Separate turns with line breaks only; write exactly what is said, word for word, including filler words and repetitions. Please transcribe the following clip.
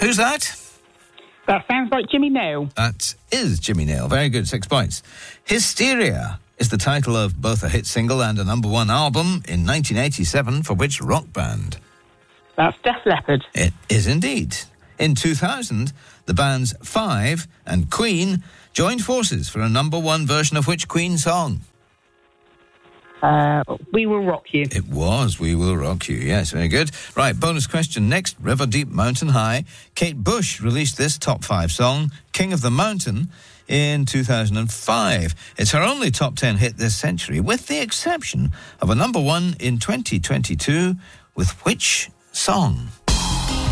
Who's that?
That sounds like Jimmy Nail.
That is Jimmy Nail. Very good, six points. Hysteria is the title of both a hit single and a number one album in nineteen eighty-seven for which rock band?
That's Def Leppard.
It is indeed. In two thousand, the bands Five and Queen joined forces for a number one version of which Queen song?
Uh, We Will Rock You.
It was We Will Rock You. Yes, very good. Right, bonus question next. River Deep, Mountain High. Kate Bush released this top five song, King of the Mountain, in two thousand five. It's her only top ten hit this century, with the exception of a number one in twenty twenty-two. With which song?